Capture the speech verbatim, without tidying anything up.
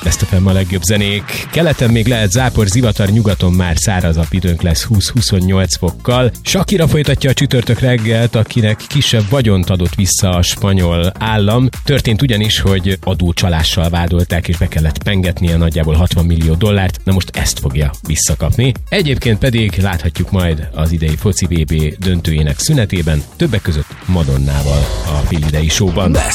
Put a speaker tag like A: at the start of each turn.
A: Ezt a fenn a legjobb zenék. Keleten még lehet zápor, zivatar, nyugaton már szárazabb időnk lesz húsz-huszonnyolc fokkal. Shakira folytatja a csütörtök reggelt, akinek kisebb vagyont adott vissza a spanyol állam. Történt ugyanis, hogy adócsalással vádolták, és be kellett pengetnie nagyjából hatvan millió dollárt. Na most ezt fogja visszakapni. Egyébként pedig láthatjuk majd az idei foci vé bé döntőjének szünetében, többek között Madonnával a félidei showban.
B: Best